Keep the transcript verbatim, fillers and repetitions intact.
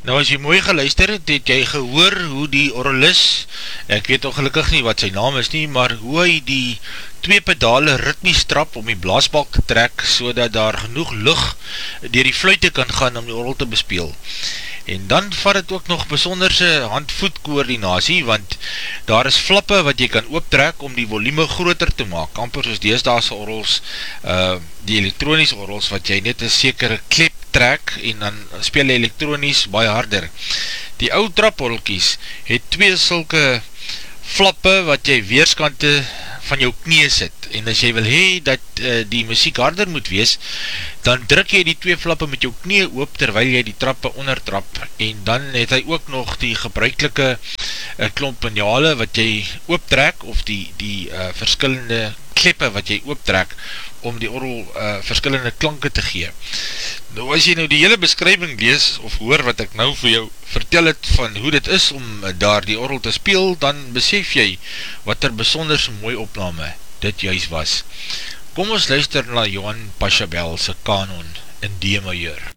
Nou as jy mooi geluister het, het jy gehoor hoe die orgelis, ek weet ongelukkig nie wat sy naam is nie, maar hoe hy die twee pedale ritmies trap om die blaasbalk te trek, so dat daar genoeg lug deur die fluite kan gaan om die orgel te bespeel. En dan vat het ook nog besonderse hand-voet koördinasie, want daar is flappe wat jy kan ooptrek om die volume groter te maak, amper soos deesdaagse orgels, uh, die elektroniese orgels, wat jy net een sekere klep trek, en dan speel jy elektronies baie harder. Die ou traporgeltjies het twee sulke flappe, wat jy weerskante van jou knie sit, en as jy wil hee dat uh, die muziek harder moet wees, dan druk jy die twee flappe met jou knie oop, terwyl jy die trappe ondertrap, en dan het hy ook nog die gebruikelike uh, klomp penjale wat jy ooptrek, of die, die uh, verskillende kleppe wat jy ooptrek, om die orgel uh, verskillende klanke te gee. Nou as jy nou die hele beskrywing lees, of hoor wat ek nou vir jou vertel het, van hoe dit is om uh, daar die orgel te speel, dan besef jy, wat er besonders mooi opname dit juist was. Kom ons luister na Johan Pachelbel se kanon in D majeur.